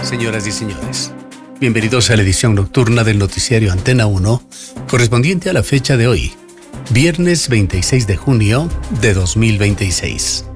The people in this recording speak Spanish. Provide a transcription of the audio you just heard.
señoras y señores. Bienvenidos a la edición nocturna del noticiario Antena 1, correspondiente a la fecha de hoy, viernes 26 de junio de 2026.